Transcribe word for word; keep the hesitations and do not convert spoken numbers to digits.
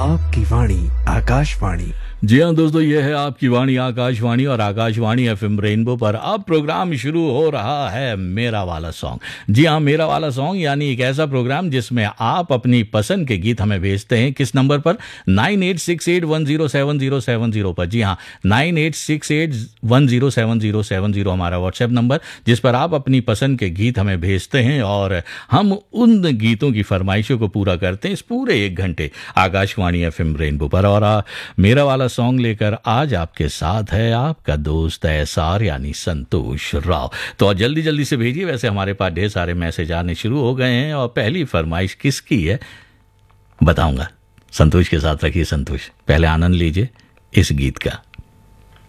आपकी वाणी आकाशवाणी। जी हाँ दोस्तों, ये है आपकी वाणी आकाशवाणी और आकाशवाणी एफएम रेनबो पर अब प्रोग्राम शुरू हो रहा है मेरा वाला सॉन्ग। जी हाँ, मेरा वाला सॉन्ग यानी एक ऐसा प्रोग्राम जिसमें आप अपनी पसंद के गीत हमें भेजते हैं। किस नंबर पर? Nine eight six eight one zero seven zero seven zero पर। जी हाँ, nine eight six eight one zero seven zero seven zero हमारा व्हाट्सएप नंबर, जिस पर आप अपनी पसंद के गीत हमें भेजते हैं और हम उन गीतों की फरमाइशों को पूरा करते हैं इस पूरे एक घंटे आकाशवाणी एफएम रेनबो पर। और आ, मेरा वाला सॉन्ग लेकर आज आपके साथ है आपका दोस्त एसआर यानी संतोष राव। तो जल्दी जल्दी से भेजिए, वैसे हमारे पास ढेर सारे मैसेज आने शुरू हो गए हैं। और पहली फरमाइश किसकी है बताऊंगा, संतोष के साथ रखिए। संतोष, पहले आनंद लीजिए इस गीत का।